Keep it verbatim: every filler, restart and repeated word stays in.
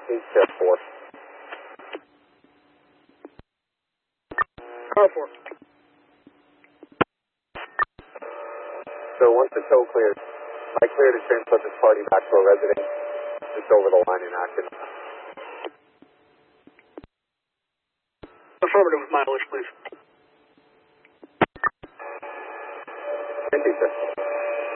Eight step four. Car four. So once the tow clears, I clear to transport this party back to a residence just over the line in Acton. Affirmative, mileage, please. Thank you, sir.